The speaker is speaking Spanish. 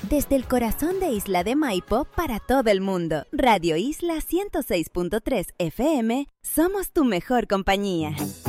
Desde el corazón de Isla de Maipo para todo el mundo. Radio Isla 106.3 FM, somos tu mejor compañía.